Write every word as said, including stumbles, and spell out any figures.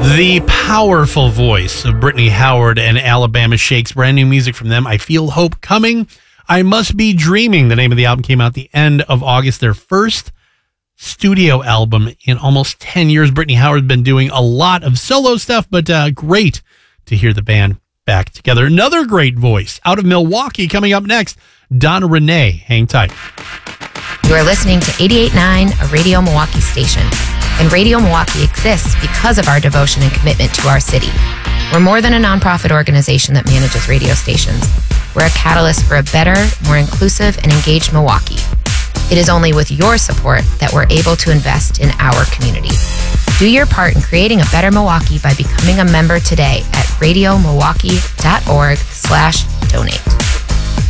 The powerful voice of Brittany Howard and Alabama Shakes. Brand new music from them. I Feel Hope Coming. I Must Be Dreaming. The name of the album came out the end of August. Their first studio album in almost ten years. Brittany Howard's been doing a lot of solo stuff, but uh, great to hear the band back together. Another great voice out of Milwaukee coming up next. Donna Renee. Hang tight. You are listening to eighty-eight point nine, a Radio Milwaukee station. And Radio Milwaukee exists because of our devotion and commitment to our city. We're more than a nonprofit organization that manages radio stations. We're a catalyst for a better, more inclusive, and engaged Milwaukee. It is only with your support that we're able to invest in our community. Do your part in creating a better Milwaukee by becoming a member today at radiomilwaukee.org slash donate.